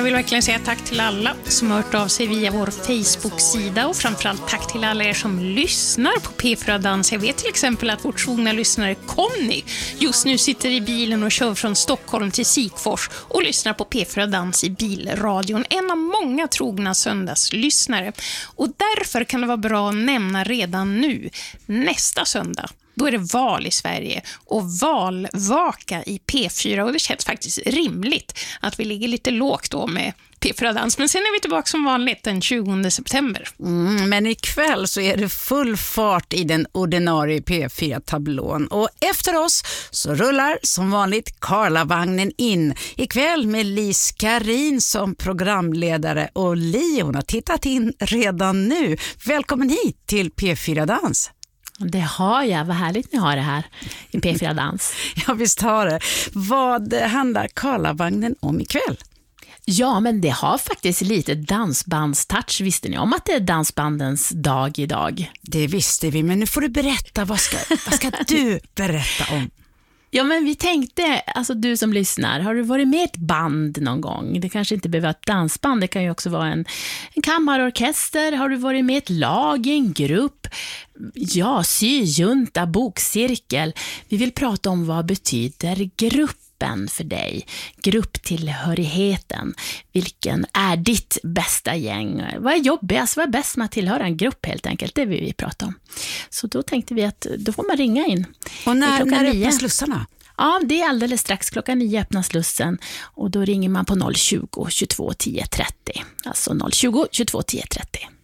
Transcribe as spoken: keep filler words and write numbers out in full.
vill verkligen säga tack till alla som har hört av sig via vår Facebook-sida och framförallt tack till alla er som lyssnar på P fyra Dans. Jag vet till exempel att vår trogna lyssnare Conny just nu sitter i bilen och kör från Stockholm till Sikfors och lyssnar på P fyra Dans i bilradion. En av många trogna söndagslyssnare. Och därför kan det vara bra att nämna redan nu, nästa söndag. Då är det val i Sverige och valvaka i P fyra och det känns faktiskt rimligt att vi ligger lite lågt då med P fyra Dans. Men sen är vi tillbaka som vanligt den tjugonde september. Mm, men ikväll så är det full fart i den ordinarie P fyra-tablån. Och efter oss så rullar som vanligt Karlavagnen in. Ikväll med Li Skarin som programledare. Och Li, hon har tittat in redan nu. Välkommen hit till P fyra Dans. Det har jag, vad härligt ni har det här i P fyra Dans. Ja, visst har det. Vad handlar Karlavagnen om ikväll? Ja, men det har faktiskt lite dansbandstouch. Visste ni om att det är dansbandens dag idag? Det visste vi, men nu får du berätta. Vad ska, vad ska du berätta om? Ja, men vi tänkte, alltså du som lyssnar, har du varit med i ett band någon gång? Det kanske inte behöver vara ett dansband, det kan ju också vara en, en kammarorkester. Har du varit med i ett lag, en grupp? Ja, syjunta, bokcirkel. Vi vill prata om vad betyder gruppen för dig? Grupptillhörigheten. Vilken är ditt bästa gäng? Vad är jobbigast? Vad är bäst med att tillhöra en grupp helt enkelt? Det vill vi prata om. Så då tänkte vi att då får man ringa in. Och när, när öppnas slussarna? Ja, det är alldeles strax. Klockan nio öppnas slussen och då ringer man på noll tjugo, tjugotvå, tio trettio. Alltså noll tjugo, tjugotvå, tio trettio.